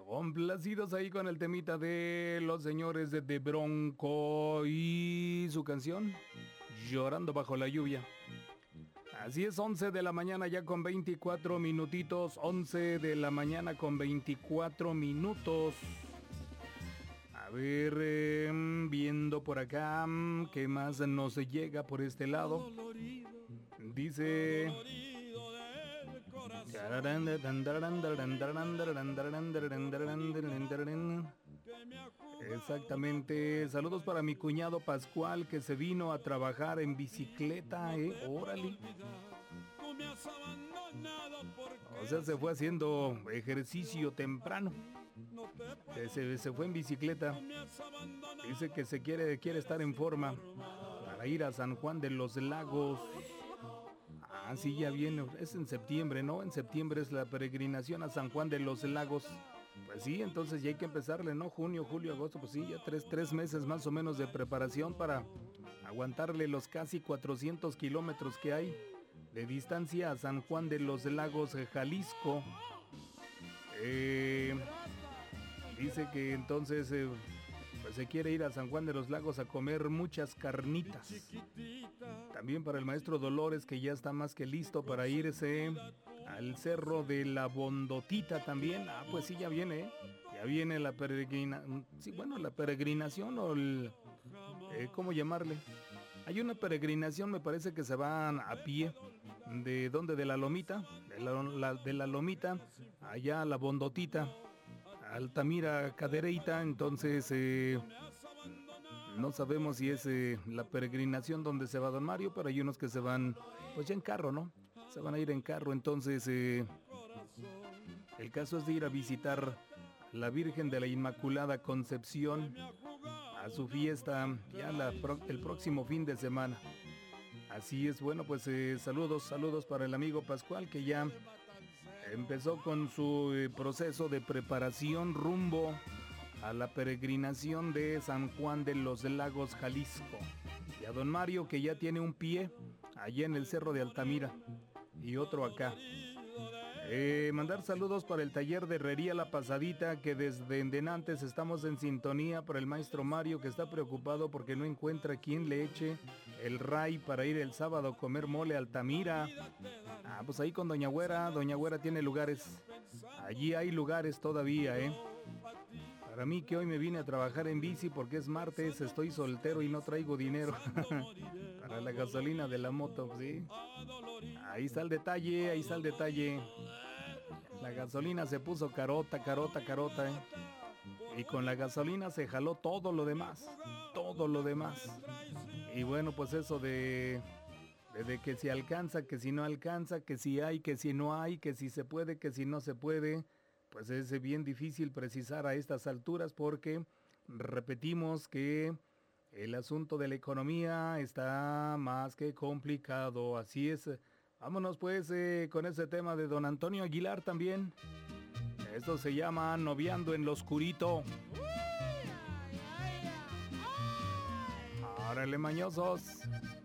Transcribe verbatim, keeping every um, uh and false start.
Complacidos ahí con el temita de los señores de, de Bronco y su canción Llorando bajo la lluvia. Así es, once de la mañana ya con veinticuatro minutitos, once de la mañana con veinticuatro minutos. A ver, eh, viendo por acá, ¿qué más nos llega por este lado? Dice... Exactamente, saludos para mi cuñado Pascual que se vino a trabajar en bicicleta, eh, órale. O sea, se fue haciendo ejercicio temprano. Se, se fue en bicicleta. Dice que se quiere, quiere estar en forma para ir a San Juan de los Lagos. Ah, sí, ya viene, es en septiembre, ¿no? En septiembre es la peregrinación a San Juan de los Lagos. Pues sí, entonces ya hay que empezarle, ¿no? Junio, julio, agosto, pues sí, ya tres, tres meses más o menos de preparación para aguantarle los casi cuatrocientos kilómetros que hay de distancia a San Juan de los Lagos, Jalisco. Eh, dice que entonces... Eh, pues se quiere ir a San Juan de los Lagos a comer muchas carnitas. También para el maestro Dolores, que ya está más que listo para irse al Cerro de la Bondotita también. Ah, pues sí, ya viene, ¿eh? Ya viene la peregrina... Sí, bueno, la peregrinación o el... Eh, ¿Cómo llamarle? Hay una peregrinación, me parece que se van a pie. ¿De dónde? De la Lomita. De la, la, de la Lomita, allá a la Bondotita. Altamira, Cadereyta, entonces eh, no sabemos si es eh, la peregrinación donde se va Don Mario, pero hay unos que se van pues ya en carro, ¿no? Se van a ir en carro, entonces eh, el caso es de ir a visitar la Virgen de la Inmaculada Concepción a su fiesta ya la, el próximo fin de semana. Así es, bueno, pues eh, saludos, saludos para el amigo Pascual que ya empezó con su eh, proceso de preparación rumbo a la peregrinación de San Juan de los Lagos, Jalisco. Y a don Mario que ya tiene un pie allá en el Cerro de Altamira y otro acá. Eh, mandar saludos para el taller de herrería La Pasadita, que desde endenantes estamos en sintonía, para el maestro Mario que está preocupado porque no encuentra quien le eche el ray para ir el sábado a comer mole a Altamira. Ah, pues ahí con Doña Güera, Doña Güera tiene lugares, allí hay lugares todavía, ¿eh? Para mí que hoy me vine a trabajar en bici porque es martes, estoy soltero y no traigo dinero para la gasolina de la moto, ¿sí? Ahí está el detalle, ahí está el detalle. La gasolina se puso carota, carota, carota, ¿eh? Y con la gasolina se jaló todo lo demás, todo lo demás. Y bueno, pues eso de... de que si alcanza, que si no alcanza, que si hay, que si no hay, que si se puede, que si no se puede, pues es bien difícil precisar a estas alturas porque repetimos que el asunto de la economía está más que complicado. Así es, vámonos pues eh, con ese tema de don Antonio Aguilar también. Esto se llama Noviando en lo Oscurito. ¡Órale, mañosos!